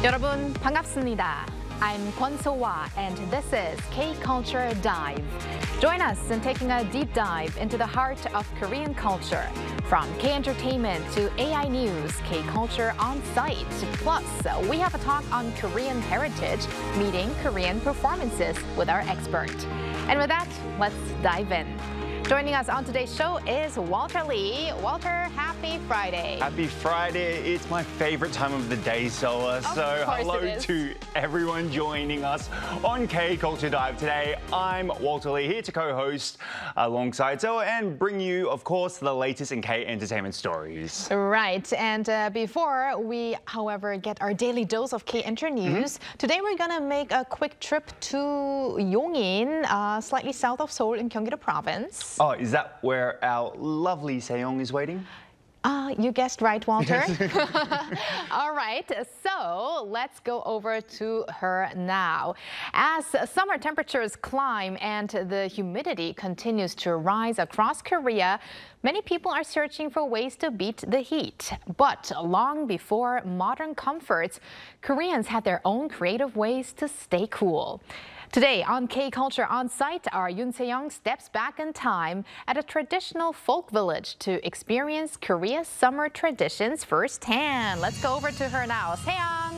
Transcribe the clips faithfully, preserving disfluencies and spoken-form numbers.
여러분 반갑습니다. I'm Kwon So-hwa and this is K-Culture Dive. Join us in taking a deep dive into the heart of Korean culture. From K-Entertainment to A I News, K-Culture on site. Plus, we have a talk on Korean heritage, meeting Korean performances with our expert. And with that, let's dive in. Joining us on today's show is Walter Lee. Walter, happy Friday. Happy Friday. It's my favorite time of the day, Soa. So hello to everyone joining us on K-Culture Dive today. I'm Walter Lee, here to co-host alongside Soa and bring you, of course, the latest in K-entertainment stories. Right. And uh, before we, however, get our daily dose of K-Enter news, mm-hmm. today we're going to make a quick trip to Yongin, uh, slightly south of Seoul in Gyeonggi-do Province. Oh, is that where our lovely Sejong is waiting? Uh, you guessed right, Walter. All right, so let's go over to her now. As summer temperatures climb and the humidity continues to rise across Korea, many people are searching for ways to beat the heat. But long before modern comforts, Koreans had their own creative ways to stay cool. Today on K-Culture On Site, our Yoon Se-young steps back in time at a traditional folk village to experience Korea's summer traditions firsthand. Let's go over to her now. Se-young.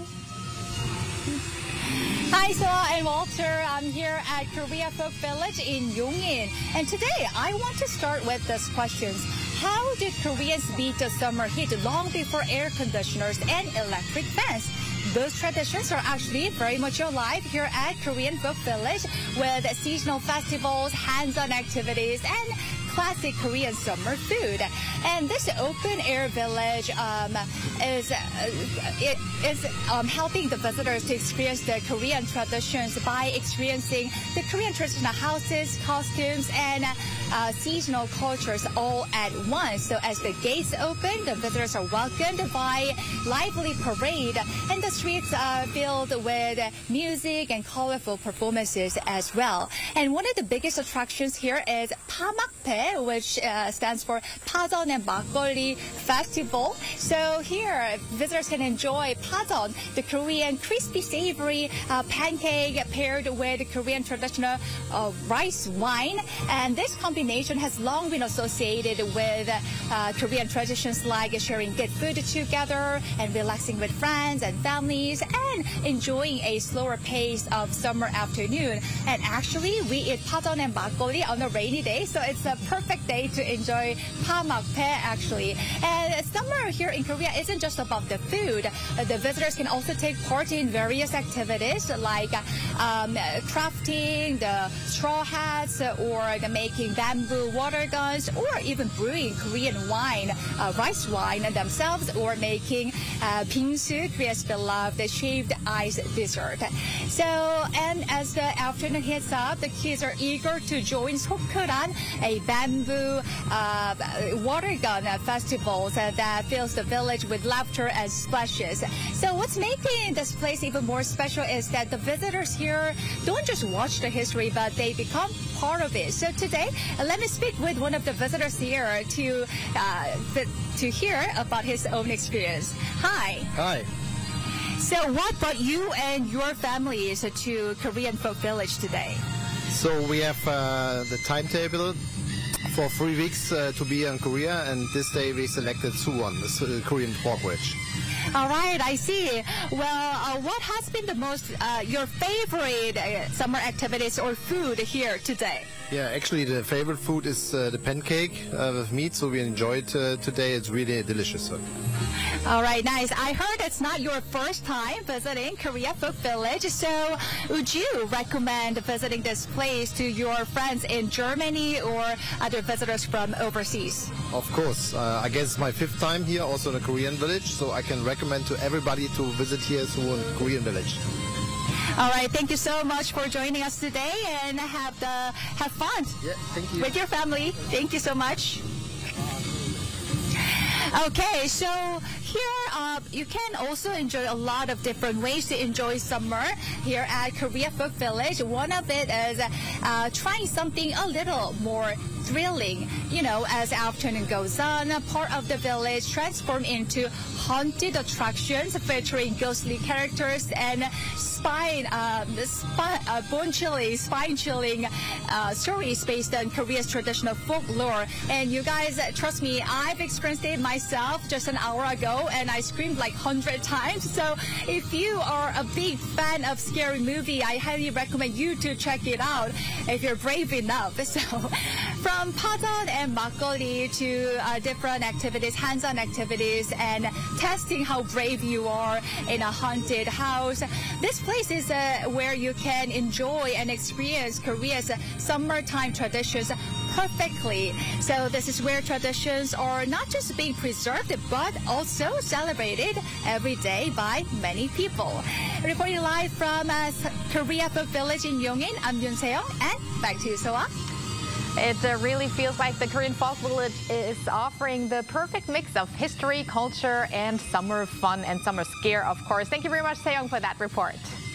Hi, Soa and Walter. I'm here at Korea Folk Village in Yongin. And today, I want to start with this question. How did Koreans beat the summer heat long before air conditioners and electric fans? Those traditions are actually very much alive here at Korean Folk Village with seasonal festivals, hands-on activities, and classic Korean summer food. And this open-air village um, is, uh, it is um, helping the visitors to experience the Korean traditions by experiencing the Korean traditional houses, costumes, and uh, seasonal cultures all at once. So as the gates open, the visitors are welcomed by lively parade, and the streets are filled with music and colorful performances as well. And one of the biggest attractions here is Pamakpe, which uh, stands for Pajeon and Makgeolli Festival. So here, visitors can enjoy Pajeon, the Korean crispy, savory uh, pancake paired with Korean traditional uh, rice wine. And this combination has long been associated with uh, Korean traditions like sharing good food together and relaxing with friends and families and enjoying a slower pace of summer afternoon. And actually, we eat Pajeon and Makgeolli on a rainy day, so it's a perfect day to enjoy Pamakpe, actually. And summer here in Korea isn't just about the food. The visitors can also take part in various activities like um, crafting the straw hats or the making bamboo water guns or even brewing Korean wine, uh, rice wine themselves, or making uh, bingsu, Korea's beloved shaved ice dessert. So, and as the afternoon hits up, the kids are eager to join Sokkeran, a bamboo uh, water gun festival that fills the village with laughter and splashes. So what's making this place even more special is that the visitors here don't just watch the history, but they become part of it. So today, let me speak with one of the visitors here to uh, to hear about his own experience. Hi. Hi. So what brought you and your families to Korean Folk Village today? So we have uh, the timetable for three weeks uh, to be in Korea, and this day we selected Suwon, the Korean pork bridge. All right, I see. Well, uh, what has been the most, uh, your favorite uh, summer activities or food here today? Yeah, actually the favorite food is uh, the pancake uh, with meat, so we enjoyed uh, today. It's really delicious. All right, nice. I heard it's not your first time visiting Korea Folk Village, so would you recommend visiting this place to your friends in Germany or other visitors from overseas? Of course. Uh, I guess it's my fifth time here, also in a Korean village, so I can recommend to everybody to visit here Suwon Korean village. All right, thank you so much for joining us today, and have the have fun yeah, thank you. with your family. Thank you so much. Okay, so here uh, you can also enjoy a lot of different ways to enjoy summer here at Korea Folk Village. One of it is uh, trying something a little more thrilling. You know, as afternoon goes on, part of the village transforms into haunted attractions featuring ghostly characters and spine, uh, spine uh, bone-chilling, spine-chilling uh, stories based on Korea's traditional folklore. And you guys, trust me, I've experienced it myself just an hour ago, and I screamed like a hundred times. So if you are a big fan of scary movie, I highly recommend you to check it out if you're brave enough. So from pajeon and makgeolli to uh, different activities, hands-on activities, and testing how brave you are in a haunted house. This place is uh, where you can enjoy and experience Korea's uh, summertime traditions perfectly. So this is where traditions are not just being preserved, but also celebrated every day by many people. Reporting live from uh, Korea Folk Village in Yongin, I'm Yoon Se-young, and back to you, Soa. It uh, really feels like the Korean Folk Village is offering the perfect mix of history, culture, and summer fun and summer scare, of course. Thank you very much, Se-young, for that report.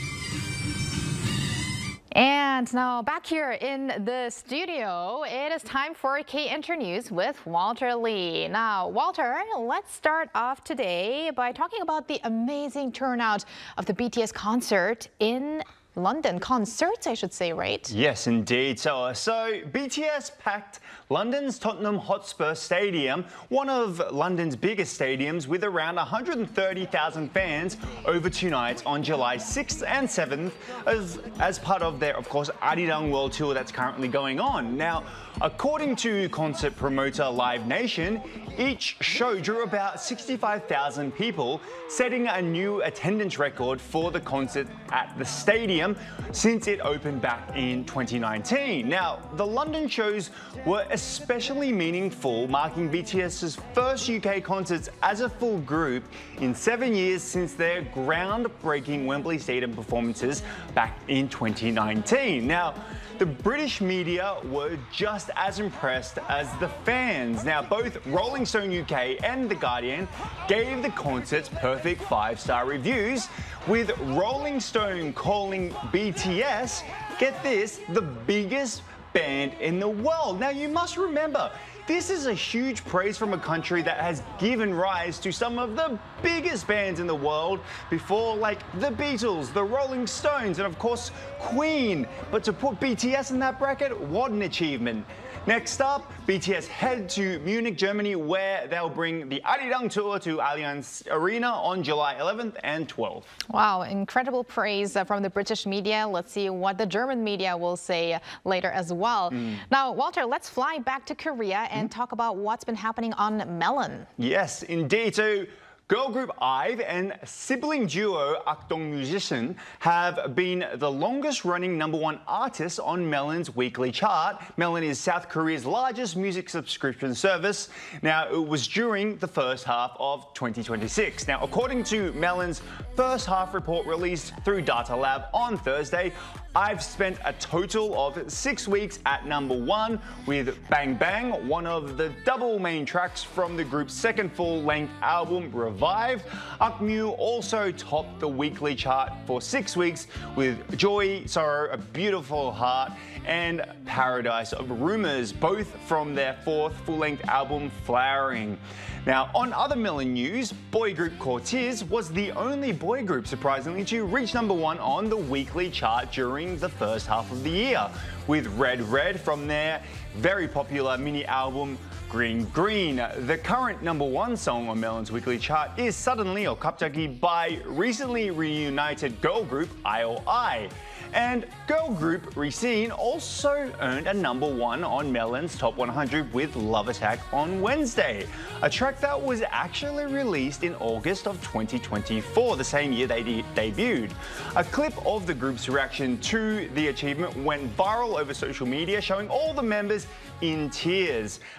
And now back here in the studio, it is time for K-Inter News with Walter Lee. Now, Walter, let's start off today by talking about the amazing turnout of the B T S concert in London. Concerts, I should say, right? Yes, indeed. So, so B T S packed London's Tottenham Hotspur Stadium, one of London's biggest stadiums, with around one hundred thirty thousand fans over two nights on July sixth and seventh as, as part of their, of course, Arirang World Tour that's currently going on. Now, according to concert promoter Live Nation, each show drew about sixty-five thousand people, setting a new attendance record for the concert at the stadium since it opened back in twenty nineteen. Now, the London shows were especially meaningful, marking BTS's first U K concerts as a full group in seven years since their groundbreaking Wembley Stadium performances back in twenty nineteen. Now, the British media were just as impressed as the fans. Now, both Rolling Stone U K and The Guardian gave the concerts perfect five-star reviews, with Rolling Stone calling B T S, get this, the biggest band in the world. Now, you must remember, this is a huge praise from a country that has given rise to some of the biggest bands in the world before, like the Beatles, the Rolling Stones, and of course, Queen. But to put B T S in that bracket, what an achievement. Next up, B T S head to Munich, Germany, where they'll bring the Arirang Tour to Allianz Arena on July eleventh and twelfth. Wow, incredible praise from the British media. Let's see what the German media will say later as well. Mm. Now, Walter, let's fly back to Korea and mm. talk about what's been happening on Melon. Yes, indeed. So, girl group IVE and sibling duo Akdong Musician have been the longest running number one artists on Melon's weekly chart. Melon is South Korea's largest music subscription service. Now, it was during the first half of twenty twenty-six. Now, according to Melon's first half report released through Data Lab on Thursday, I've spent a total of six weeks at number one with Bang Bang, one of the double main tracks from the group's second full-length album, Revive. Akmu also topped the weekly chart for six weeks with Joy, Sorrow, A Beautiful Heart, and Paradise of Rumors, both from their fourth full-length album, Flowering. Now, on other Melon news, boy group Cortez was the only boy group, surprisingly, to reach number one on the weekly chart during the first half of the year, with Red Red from their very popular mini album, Green Green. The current number one song on Melon's weekly chart is Suddenly or Kapjagi by recently reunited girl group I O I. And girl group Reseen also earned a number one on Melon's Top one hundred with Love Attack on Wednesday, a track that was actually released in August of twenty twenty-four, the same year they de debuted. A clip of the group's reaction to the achievement went viral over social media, showing all the members in tears. Melon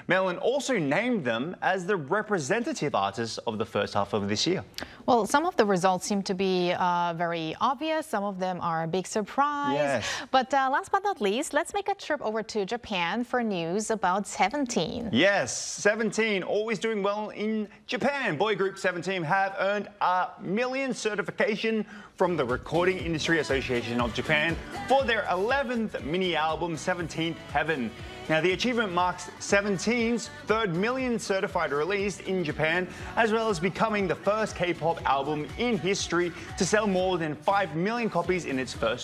also named them as the representative artists of the first half of this year. Well, some of the results seem to be uh, very obvious. Some of them are a big surprise. Yes. But uh, last but not least, let's make a trip over to Japan for news about Seventeen. Yes, Seventeen, always doing well in Japan. Boy group Seventeen have earned a million certification from the Recording Industry Association of Japan for their eleventh mini album, Seventeenth Heaven. Now, the achievement marks Seventeen's third million certified release in Japan, as well as becoming the first K-pop album in history to sell more than five million copies in its first